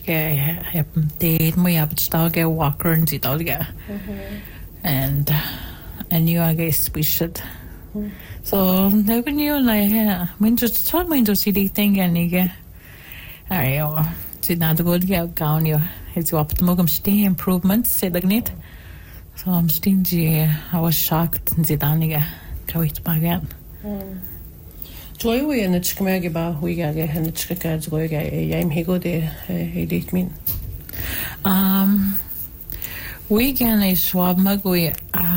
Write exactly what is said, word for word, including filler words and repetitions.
get date my abstag get walker and it all get and I knew I guess we should so never knew like yeah when just told me to see the thing and you get I did not go get down you it's up to mogum stay improvements said like it so I'm stingy I was shocked and did aniga quite back again Joy we in the chkamagi ba we ga ge hen chkaka joy ga yim higo de edit min um we can a swab magui